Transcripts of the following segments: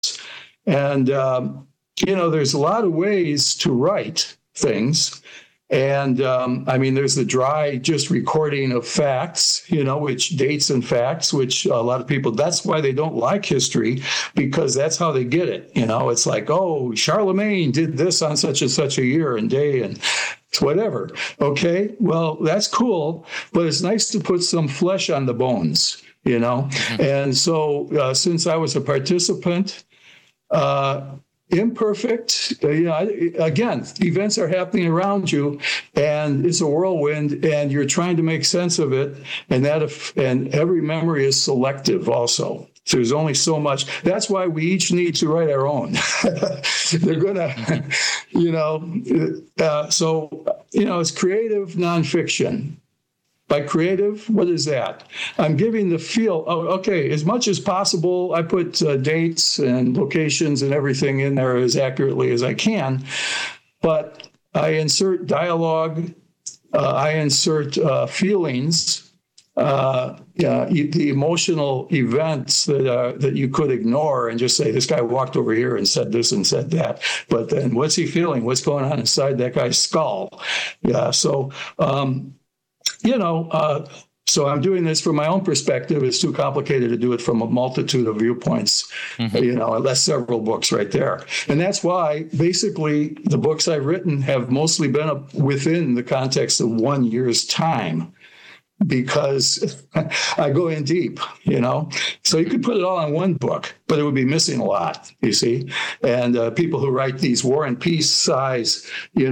And, there's a lot of ways to write things. And there's the dry, just recording of facts, which dates and facts, which a lot of people, that's why they don't like history, because that's how they get it. It's like, oh, Charlemagne did this on such and such a year and day and whatever. Okay, well, that's cool, but it's nice to put some flesh on the bones, Mm-hmm. And so since I was a participant, imperfect, again, events are happening around you and it's a whirlwind and you're trying to make sense of it. And and every memory is selective also. So there's only so much. That's why we each need to write our own. They're going to, it's creative nonfiction. By creative, what is that? I'm giving the feel. Oh, okay. As much as possible, I put dates and locations and everything in there as accurately as I can. But I insert dialogue. I insert feelings. The emotional events that you could ignore and just say, this guy walked over here and said this and said that. But then, what's he feeling? What's going on inside that guy's skull? Yeah. So. So I'm doing this from my own perspective. It's too complicated to do it from a multitude of viewpoints. Mm-hmm. That's several books right there. And that's why basically the books I've written have mostly been within the context of 1 year's time, because I go in deep, So you could put it all in one book, but it would be missing a lot, you see. And people who write these War and Peace size,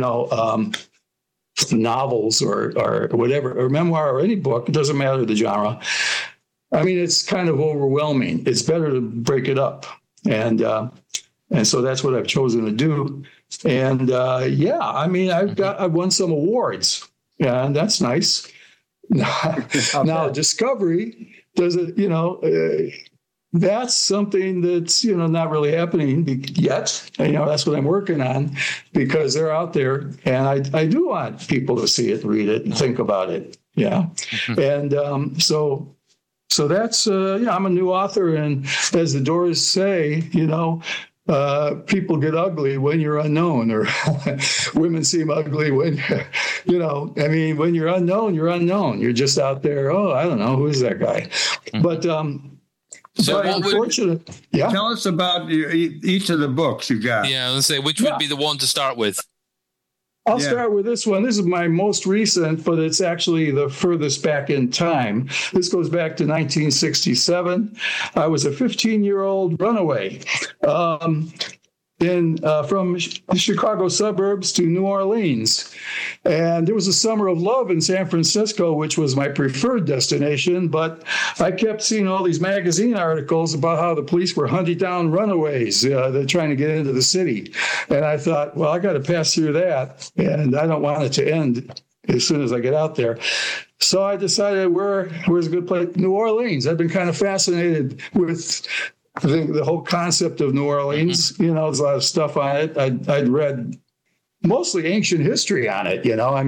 novels or whatever, or memoir or any book, it doesn't matter the genre. It's kind of overwhelming. It's better to break it up. And so that's what I've chosen to do. And I've won some awards. Yeah, and that's nice. Now discovery does it, that's something that's, not really happening yet. That's what I'm working on, because they're out there and I do want people to see it, read it, and think about it. Yeah. Mm-hmm. And so that's, I'm a new author. And as the Doors say, people get ugly when you're unknown, or women seem ugly when, when you're unknown, you're unknown. You're just out there. Oh, I don't know. Who is that guy? Mm-hmm. But, so tell us about each of the books you got. Yeah, let's say which would be the one to start with. I'll start with this one. This is my most recent, but it's actually the furthest back in time. This goes back to 1967. I was a 15-year-old runaway from the Chicago suburbs to New Orleans. And there was a summer of love in San Francisco, which was my preferred destination. But I kept seeing all these magazine articles about how the police were hunting down runaways. They're trying to get into the city. And I thought, well, I got to pass through that. And I don't want it to end as soon as I get out there. So I decided, where's a good place? New Orleans. I've been kind of fascinated with the whole concept of New Orleans. Mm-hmm. There's a lot of stuff on it. I'd read mostly ancient history on it,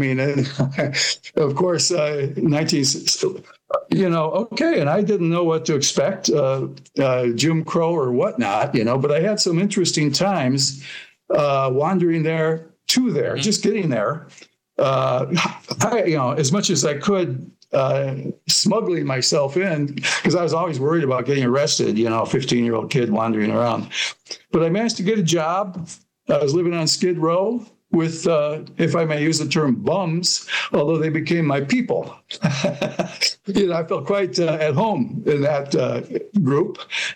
of course, 1960, okay. And I didn't know what to expect, Jim Crow or whatnot, but I had some interesting times wandering there, mm-hmm. just getting there. As much as I could, smuggling myself in, because I was always worried about getting arrested, a 15-year-old kid wandering around. But I managed to get a job. I was living on Skid Row with, if I may use the term, bums, although they became my people. I felt quite at home in that group.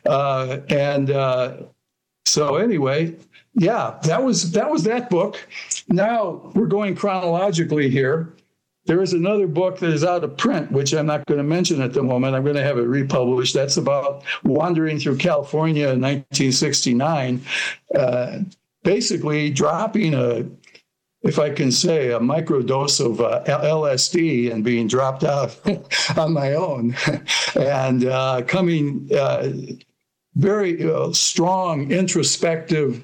So anyway, that was that book. Now we're going chronologically here. There is another book that is out of print, which I'm not going to mention at the moment. I'm going to have it republished. That's about wandering through California in 1969, basically dropping if I can say, a microdose of LSD and being dropped out on my own, and coming very strong introspective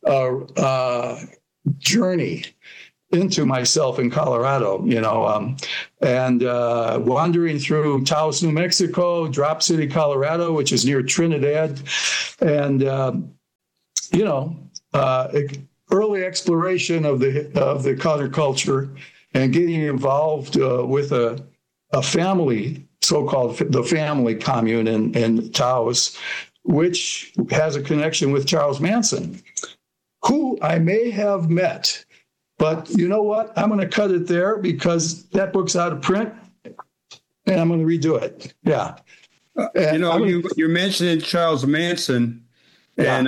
journey into myself in Colorado, and wandering through Taos, New Mexico, Drop City, Colorado, which is near Trinidad, and early exploration of the counterculture and getting involved with a family, so-called the family commune in Taos, which has a connection with Charles Manson, who I may have met. But you know what? I'm going to cut it there because that book's out of print, and I'm going to redo it. Yeah. You're mentioning Charles Manson, and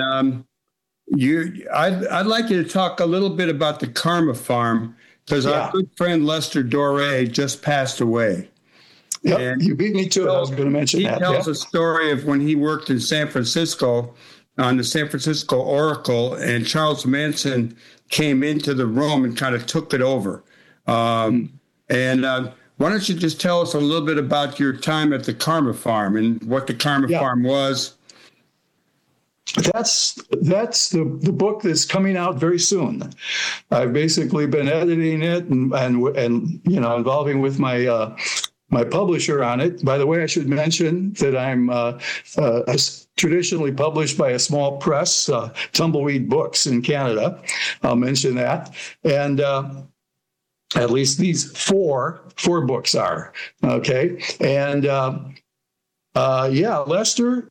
I'd like you to talk a little bit about the Karma Farm, because our good friend Lester Doré just passed away. Yep, you beat me to it. I was going to mention that. He tells a story of when he worked in San Francisco on the San Francisco Oracle, and Charles Manson came into the room and kind of took it over. Why don't you just tell us a little bit about your time at the Karma Farm and what the Karma Farm was? That's the book that's coming out very soon. I've basically been editing it and involving with my my publisher on it. By the way, I should mention that I'm traditionally published by a small press, Tumbleweed Books in Canada. I'll mention that. And at least these four books are. Okay. And Lester,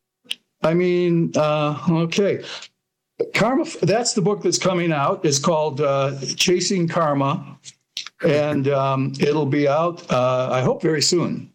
okay. Karma, that's the book that's coming out. It's called Chasing Karma. And it'll be out, I hope, very soon.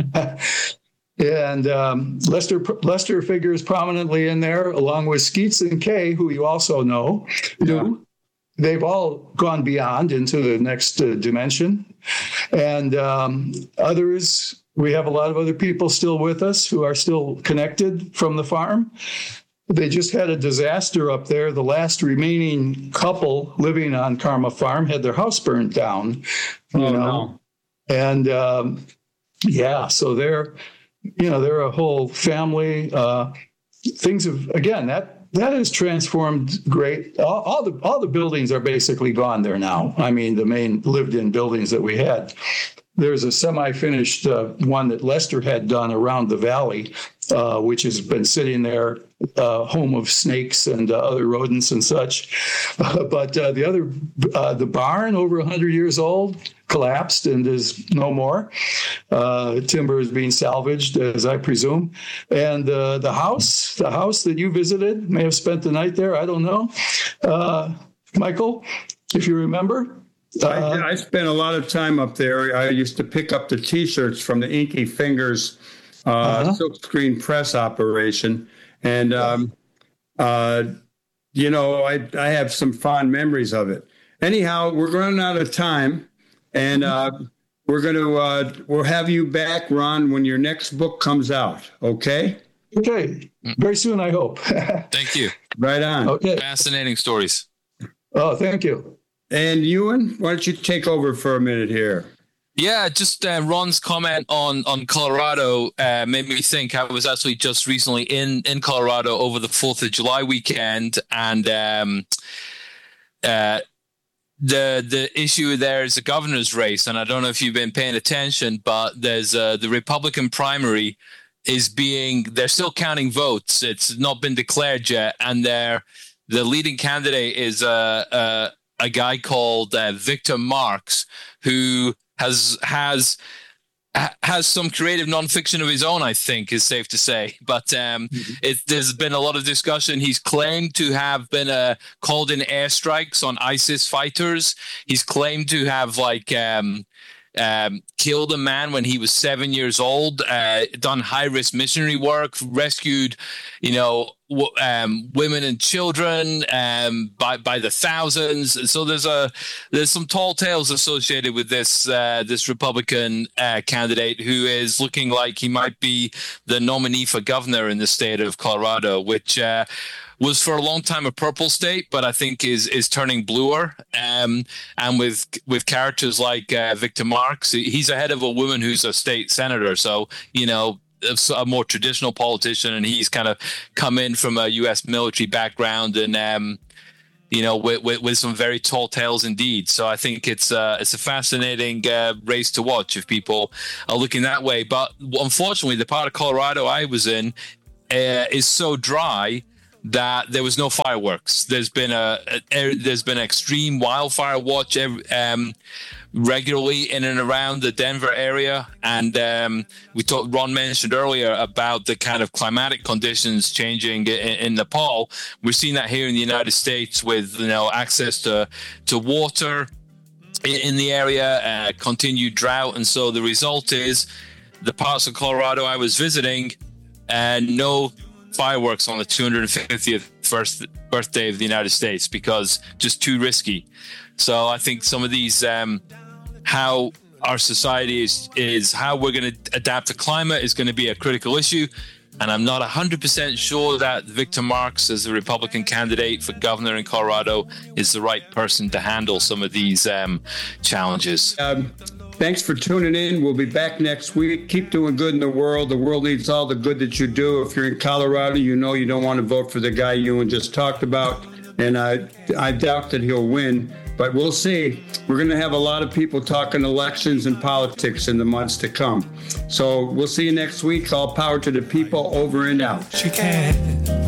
And Lester figures prominently in there, along with Skeets and Kay, who you also know. Yeah. They've all gone beyond into the next dimension. And others, we have a lot of other people still with us who are still connected from the farm. They just had a disaster up there. The last remaining couple living on Karma Farm had their house burned down. No. And so they're a whole family. Things have, again, that has transformed great. All the buildings are basically gone there now. I mean, the main lived-in buildings that we had. There's a semi-finished one that Lester had done around the valley, which has been sitting there, home of snakes and other rodents and such. But the barn, over 100 years old, collapsed and is no more. Timber is being salvaged, as I presume. And the house that you visited, may have spent the night there, I don't know. Michael, if you remember. I spent a lot of time up there. I used to pick up the T-shirts from the Inky Fingers silkscreen press operation. And, I have some fond memories of it. Anyhow, we're running out of time. And we'll have you back, Ron, when your next book comes out. Okay? Okay. Very soon, I hope. Thank you. Right on. Okay. Fascinating stories. Oh, thank you. And Ewan, why don't you take over for a minute here? Yeah, just Ron's comment on Colorado made me think. I was actually just recently in Colorado over the 4th of July weekend, and the issue there is the governor's race. And I don't know if you've been paying attention, but there's the Republican primary they're still counting votes. It's not been declared yet, and the leading candidate is a guy called Victor Marx, who has some creative nonfiction of his own, I think is safe to say. But there's been a lot of discussion. He's claimed to have been called in airstrikes on ISIS fighters. He's claimed to have killed a man when he was 7 years old, done high-risk missionary work, rescued, women and children by the thousands. So there's some tall tales associated with this Republican candidate who is looking like he might be the nominee for governor in the state of Colorado, which was for a long time a purple state, but I think is turning bluer. And with characters like Victor Marx, he's ahead of a woman who's a state senator. So, a more traditional politician, and he's kind of come in from a U.S. military background and, with some very tall tales indeed. So I think it's a fascinating race to watch if people are looking that way. But unfortunately, the part of Colorado I was in is so dry that there was no fireworks. There's been extreme wildfire watch regularly in and around the Denver area, and Ron mentioned earlier about the kind of climatic conditions changing in Nepal. We're seeing that here in the United States with access to water in the area, continued drought, and so the result is the parts of Colorado I was visiting, no fireworks on the 250th first birthday of the United States because just too risky. So I think some of these, how our society is how we're going to adapt to climate is going to be a critical issue. And I'm not 100% sure that Victor Marx, as a Republican candidate for governor in Colorado, is the right person to handle some of these challenges. Thanks for tuning in. We'll be back next week. Keep doing good in the world. The world needs all the good that you do. If you're in Colorado, you don't want to vote for the guy Ewan just talked about. And I doubt that he'll win. But we'll see. We're going to have a lot of people talking elections and politics in the months to come. So we'll see you next week. All power to the people. Over and out.